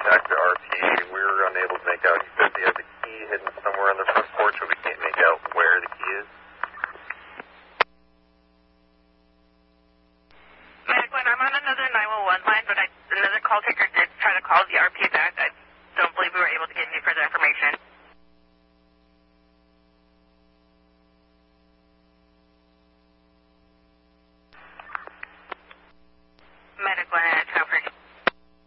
contacted RT. We were unable to make out. He said he has a key hidden somewhere on the front porch, but we can't make out where the key is. Medic, I'm on another 911 line, but another call taker